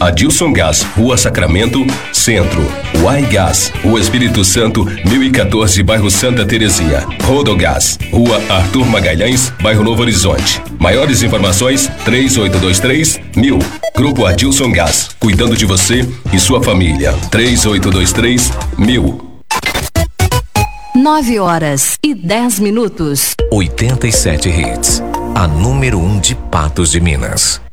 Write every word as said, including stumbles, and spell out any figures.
Adilson Gás, Rua Sacramento, Centro. Uai Gás, Rua Espírito Santo, mil e quatorze, bairro Santa Terezinha. Rodogás, Rua Arthur Magalhães, bairro Novo Horizonte. Maiores informações, três oito dois três mil. Grupo Adilson Gás, cuidando de você e sua família. três oito dois três mil. Nove horas e dez minutos. oitenta e sete hits. A número um de Patos de Minas.